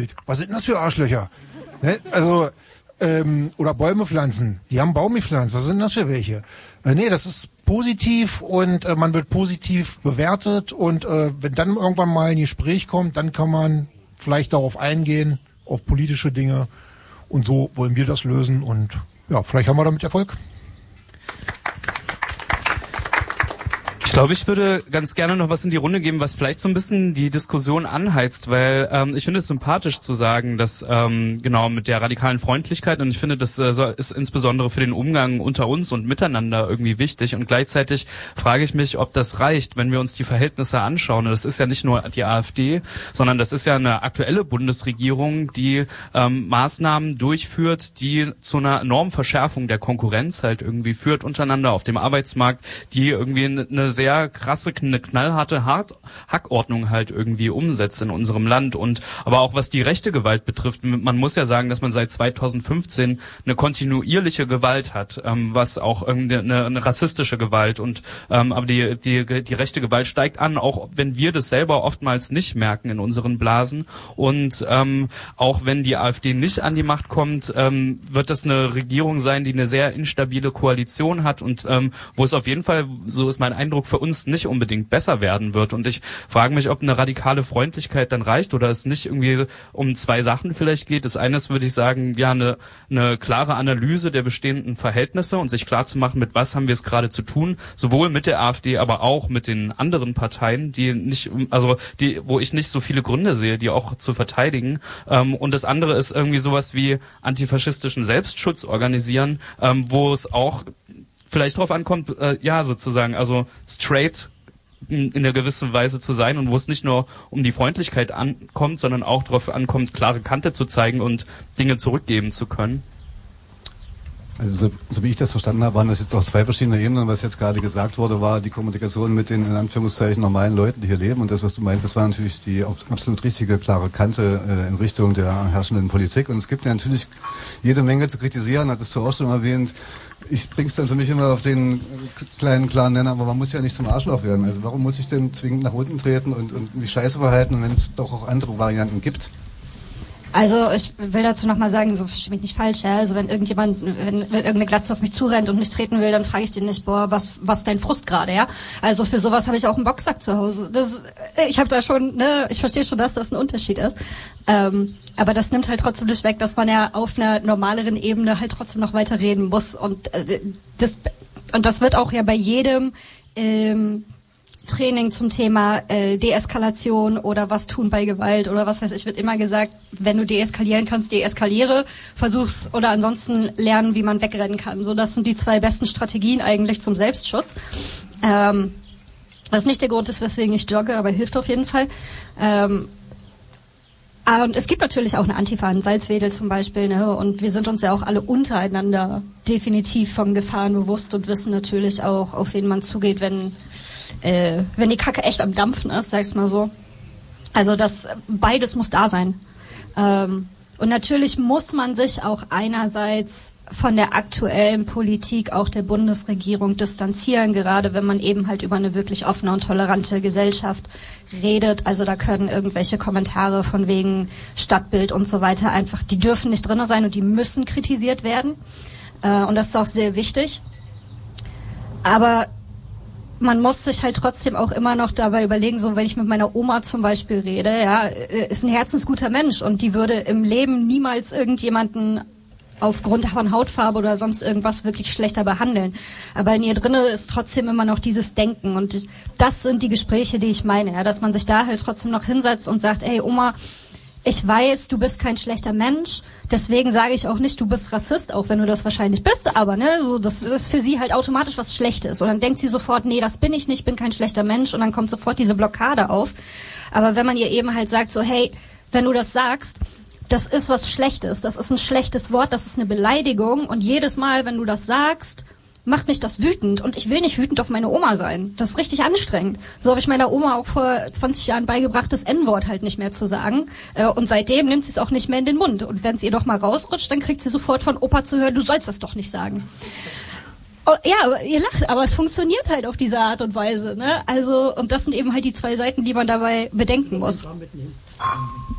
Wald. Was sind denn das für Arschlöcher? Ne? Also, oder Bäume pflanzen. Die haben Baum gepflanzt. Was sind denn das für welche? Nee, das ist positiv und man wird positiv bewertet und wenn dann irgendwann mal ein Gespräch kommt, dann kann man vielleicht darauf eingehen, auf politische Dinge und so wollen wir das lösen und ja, vielleicht haben wir damit Erfolg. Ich glaube, ich würde ganz gerne noch was in die Runde geben, was vielleicht so ein bisschen die Diskussion anheizt, weil ich finde es sympathisch zu sagen, dass genau mit der radikalen Freundlichkeit und ich finde, das ist insbesondere für den Umgang unter uns und miteinander irgendwie wichtig und gleichzeitig frage ich mich, ob das reicht, wenn wir uns die Verhältnisse anschauen. Und das ist ja nicht nur die AfD, sondern das ist ja eine aktuelle Bundesregierung, die Maßnahmen durchführt, die zu einer enormen Verschärfung der Konkurrenz halt irgendwie führt untereinander auf dem Arbeitsmarkt, die irgendwie eine sehr krasse, eine knallharte Hackordnung halt irgendwie umsetzt in unserem Land und aber auch was die rechte Gewalt betrifft, man muss ja sagen, dass man seit 2015 eine kontinuierliche Gewalt hat, was auch eine rassistische Gewalt und aber die rechte Gewalt steigt an, auch wenn wir das selber oftmals nicht merken in unseren Blasen und auch wenn die AfD nicht an die Macht kommt, wird das eine Regierung sein, die eine sehr instabile Koalition hat und wo es auf jeden Fall, so ist mein Eindruck, für uns nicht unbedingt besser werden wird. Und ich frage mich, ob eine radikale Freundlichkeit dann reicht oder es nicht irgendwie um zwei Sachen vielleicht geht. Das eine ist, würde ich sagen, ja, eine klare Analyse der bestehenden Verhältnisse und sich klar zu machen, mit was haben wir es gerade zu tun, sowohl mit der AfD, aber auch mit den anderen Parteien, wo ich nicht so viele Gründe sehe, die auch zu verteidigen. Und das andere ist irgendwie sowas wie antifaschistischen Selbstschutz organisieren, wo es auch vielleicht drauf ankommt, sozusagen, also straight in einer gewissen Weise zu sein und wo es nicht nur um die Freundlichkeit ankommt, sondern auch darauf ankommt, klare Kante zu zeigen und Dinge zurückgeben zu können. Also so wie ich das verstanden habe, waren das jetzt auch zwei verschiedene Ebenen. Was jetzt gerade gesagt wurde, war die Kommunikation mit den in Anführungszeichen normalen Leuten, die hier leben. Und das, was du meinst, das war natürlich die absolut richtige, klare Kante in Richtung der herrschenden Politik. Und es gibt ja natürlich jede Menge zu kritisieren, hattest du auch schon erwähnt. Ich bring's dann für mich immer auf den kleinen, klaren Nenner, aber man muss ja nicht zum Arschloch werden. Also warum muss ich denn zwingend nach unten treten und mich scheiße verhalten, wenn es doch auch andere Varianten gibt? Also ich will dazu nochmal sagen, so verstehe mich nicht falsch, ja. Also wenn irgendeine Glatze auf mich zurennt und mich treten will, dann frage ich den nicht, boah, was dein Frust gerade, ja. Also für sowas habe ich auch einen Boxsack zu Hause. Ich habe da schon, ich verstehe schon, dass das ein Unterschied ist. Aber das nimmt halt trotzdem nicht weg, dass man ja auf einer normaleren Ebene halt trotzdem noch weiter reden muss. Und das wird auch ja bei jedem Training zum Thema Deeskalation oder was tun bei Gewalt oder was weiß ich, wird immer gesagt, wenn du deeskalieren kannst, deeskaliere, versuch's oder ansonsten lernen, wie man wegrennen kann. So, das sind die zwei besten Strategien eigentlich zum Selbstschutz. Was nicht der Grund ist, weswegen ich jogge, aber hilft auf jeden Fall. Und es gibt natürlich auch eine Antifa in Salzwedel zum Beispiel, ne? Und wir sind uns ja auch alle untereinander definitiv von Gefahren bewusst und wissen natürlich auch, auf wen man zugeht, wenn die Kacke echt am Dampfen ist, sag ich's mal so. Also beides muss da sein. Und natürlich muss man sich auch einerseits von der aktuellen Politik auch der Bundesregierung distanzieren, gerade wenn man eben halt über eine wirklich offene und tolerante Gesellschaft redet. Also da können irgendwelche Kommentare von wegen Stadtbild und so weiter einfach, die dürfen nicht drin sein und die müssen kritisiert werden. Und das ist auch sehr wichtig. Aber man muss sich halt trotzdem auch immer noch dabei überlegen, so wenn ich mit meiner Oma zum Beispiel rede, ja, ist ein herzensguter Mensch und die würde im Leben niemals irgendjemanden aufgrund von Hautfarbe oder sonst irgendwas wirklich schlechter behandeln. Aber in ihr drinne ist trotzdem immer noch dieses Denken und das sind die Gespräche, die ich meine, ja, dass man sich da halt trotzdem noch hinsetzt und sagt, ey Oma, ich weiß, du bist kein schlechter Mensch, deswegen sage ich auch nicht, du bist Rassist, auch wenn du das wahrscheinlich bist, aber ne, so das ist für sie halt automatisch was Schlechtes und dann denkt sie sofort, nee, das bin ich nicht, bin kein schlechter Mensch und dann kommt sofort diese Blockade auf. Aber wenn man ihr eben halt sagt, so hey, wenn du das sagst, das ist was Schlechtes, das ist ein schlechtes Wort, das ist eine Beleidigung und jedes Mal, wenn du das sagst, macht mich das wütend und ich will nicht wütend auf meine Oma sein. Das ist richtig anstrengend. So habe ich meiner Oma auch vor 20 Jahren beigebracht, das N-Wort halt nicht mehr zu sagen. Und seitdem nimmt sie es auch nicht mehr in den Mund. Und wenn es ihr doch mal rausrutscht, dann kriegt sie sofort von Opa zu hören, du sollst das doch nicht sagen. Oh, ja, ihr lacht, aber es funktioniert halt auf diese Art und Weise. Ne? Also, und das sind eben halt die zwei Seiten, die man dabei bedenken muss.